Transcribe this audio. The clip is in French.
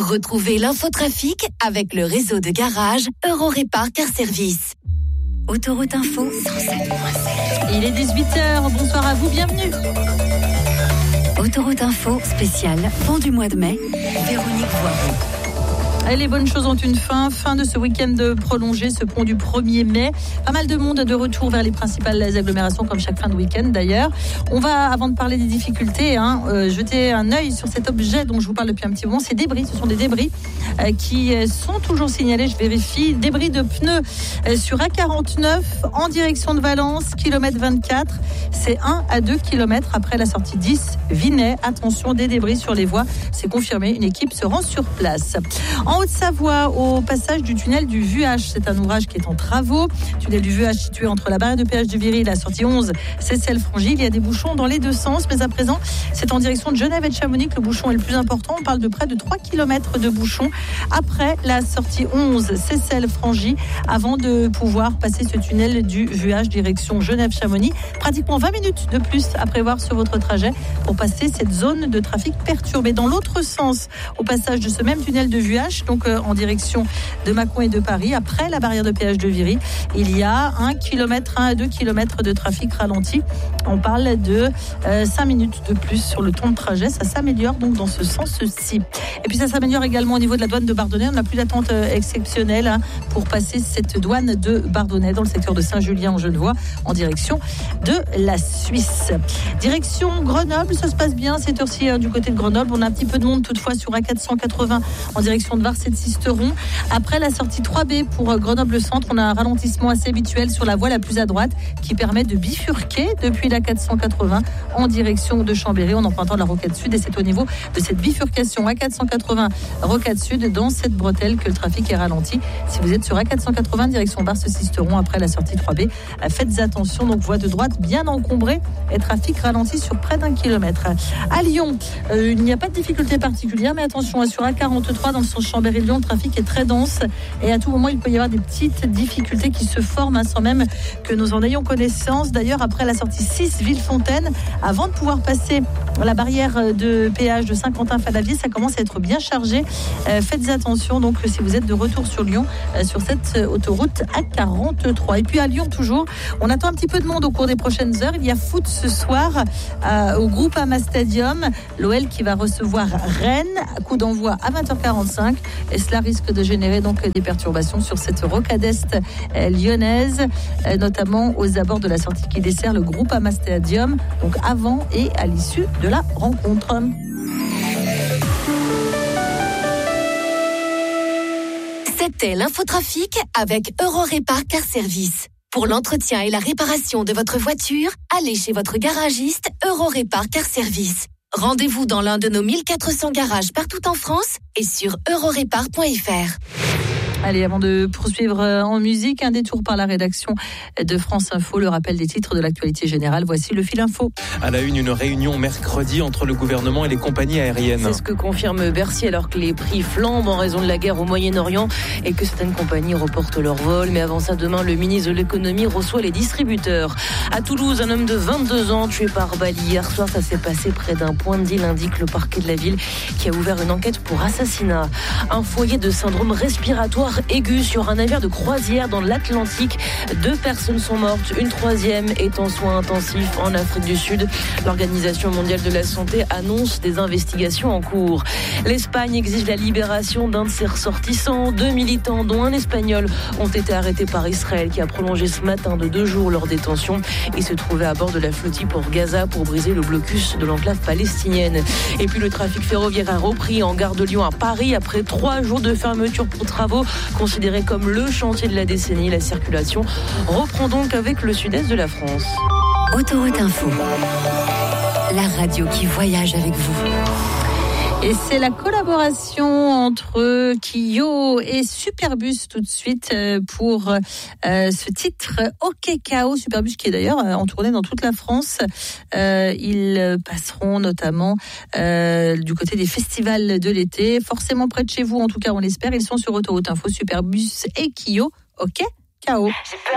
Retrouvez l'infotrafic avec le réseau de garage Eurorépar Car Service. Autoroute Info 107.7. Il est 18h, bonsoir à vous, bienvenue. Autoroute Info spéciale fin du mois de mai, Véronique Voiron. Allez, les bonnes choses ont une fin de ce week-end prolongé, ce pont du 1er mai. Pas mal de monde de retour vers les principales agglomérations, comme chaque fin de week-end d'ailleurs. On va, avant de parler des difficultés, jeter un œil sur cet objet dont je vous parle depuis un petit moment. Ces débris, ce sont des débris qui sont toujours signalés, je vérifie. Débris de pneus sur A49 en direction de Valence, kilomètre 24. C'est 1 à 2 kilomètres après la sortie 10, Vinay. Attention, des débris sur les voies. C'est confirmé, une équipe se rend sur place. En Haute-Savoie, au passage du tunnel du Vuache, c'est un ouvrage qui est en travaux. Tunnel du Vuache situé entre la barrière de péage de Viry et la sortie 11, Seyssel-Frangy. Il y a des bouchons dans les deux sens, mais à présent, c'est en direction de Genève et de Chamonix que le bouchon est le plus important. On parle de près de 3 km de bouchons après la sortie 11, Seyssel-Frangy, avant de pouvoir passer ce tunnel du Vuache direction Genève-Chamonix. Pratiquement 20 minutes de plus à prévoir sur votre trajet pour passer cette zone de trafic perturbée. Dans l'autre sens, au passage de ce même tunnel de Vuache, donc en direction de Mâcon et de Paris, après la barrière de péage de Viry, il y a 1 à 2 km de trafic ralenti. On parle de 5 minutes de plus sur le temps de trajet. Ça s'améliore donc dans ce sens-ci. Et puis ça s'améliore également au niveau de la douane de Bardonnay. On n'a plus d'attente exceptionnelle pour passer cette douane de Bardonnay dans le secteur de Saint-Julien en Genevois, en direction de la Suisse. Direction Grenoble, ça se passe bien cette heure-ci du côté de Grenoble. On a un petit peu de monde toutefois sur A480 en direction de Vars et de Sisteron. Après la sortie 3B pour Grenoble Centre, on a un ralentissement assez habituel sur la voie la plus à droite qui permet de bifurquer depuis la 480 en direction de Chambéry en empruntant la rocade sud, et c'est au niveau de cette bifurcation A480 rocade sud dans cette bretelle que le trafic est ralenti. Si vous êtes sur A480 direction Vars-Sisteron après la sortie 3B, faites attention, donc voie de droite bien encombrée et trafic ralenti sur près d'1 kilomètre. À Lyon, il n'y a pas de difficulté particulière, mais attention, sur A43 dans le sens Chambéry-Lyon, le trafic est très dense et à tout moment il peut y avoir des petites difficultés qui se forment sans même que nous en ayons connaissance. D'ailleurs, après la sortie 6 Villefontaine, avant de pouvoir passer la barrière de péage de Saint-Quentin-Fallavier, ça commence à être bien chargé. Faites attention donc si vous êtes de retour sur Lyon sur cette autoroute A43. Et puis à Lyon toujours, on attend un petit peu de monde au cours des prochaines heures. Il y a foot ce soir au Groupama Stadium. L'OL qui va recevoir Rennes, coup d'envoi à 20h45, et cela risque de générer donc des perturbations sur cette rocade est lyonnaise, notamment aux abords de la sortie qui dessert le Groupama Stadium, donc avant et à l'issue de la rencontre. C'était l'infotrafic avec Eurorépar Car Service. Pour l'entretien et la réparation de votre voiture, allez chez votre garagiste Eurorépar Car Service. Rendez-vous dans l'un de nos 1400 garages partout en France et sur eurorépar.fr. Allez, avant de poursuivre en musique, un détour par la rédaction de France Info, le rappel des titres de l'actualité générale. Voici le fil info. À la une réunion mercredi entre le gouvernement et les compagnies aériennes. C'est ce que confirme Bercy alors que les prix flambent en raison de la guerre au Moyen-Orient et que certaines compagnies reportent leurs vols. Mais avant ça, demain, le ministre de l'économie reçoit les distributeurs. À Toulouse, un homme de 22 ans tué par balle hier soir. Ça s'est passé près d'un point de deal, indique le parquet de la ville qui a ouvert une enquête pour assassinat. Un foyer de syndrome respiratoire aigu sur un navire de croisière dans l'Atlantique. 2 personnes sont mortes, une troisième est en soins intensifs en Afrique du Sud. L'Organisation mondiale de la santé annonce des investigations en cours. L'Espagne exige la libération d'un de ses ressortissants. 2 militants, dont un Espagnol, ont été arrêtés par Israël qui a prolongé ce matin de 2 jours leur détention. Ils se trouvaient à bord de la flottille pour Gaza pour briser le blocus de l'enclave palestinienne. Et puis le trafic ferroviaire a repris en gare de Lyon à Paris après 3 jours de fermeture pour travaux. Considéré comme le chantier de la décennie, la circulation reprend donc avec le sud-est de la France. Autoroute Info, la radio qui voyage avec vous. Et c'est la collaboration entre Kyo et Superbus tout de suite pour ce titre OK KO. Superbus qui est d'ailleurs en tournée dans toute la France. Ils passeront notamment du côté des festivals de l'été, forcément près de chez vous, en tout cas on l'espère. Ils sont sur Autoroute Info, Superbus et Kyo OK KO.